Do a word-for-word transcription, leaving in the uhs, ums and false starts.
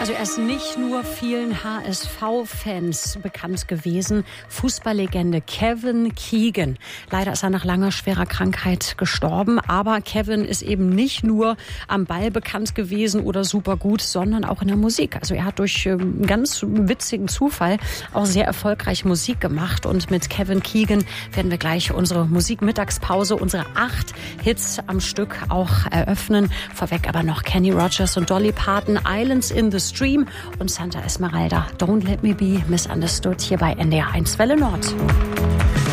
Also er ist nicht nur vielen H S V-Fans bekannt gewesen. Fußballlegende Kevin Keegan. Leider ist er nach langer, schwerer Krankheit gestorben. Aber Kevin ist eben nicht nur am Ball bekannt gewesen oder super gut, sondern auch in der Musik. Also er hat durch einen ganz witzigen Zufall auch sehr erfolgreich Musik gemacht. Und mit Kevin Keegan werden wir gleich unsere Musikmittagspause, unsere acht Hits am Stück auch eröffnen. Vorweg aber noch Kenny Rogers und Dolly Parton, Islands in the Stream und Santa Esmeralda, Don't Let Me Be Misunderstood hier bei N D R eins Welle Nord.